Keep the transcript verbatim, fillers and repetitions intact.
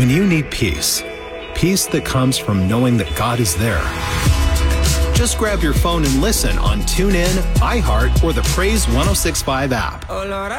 When you need peace, peace that comes from knowing that God is there, just grab your phone and listen on TuneIn, iHeart, or the Praise one oh six point five app. Oh Lord, I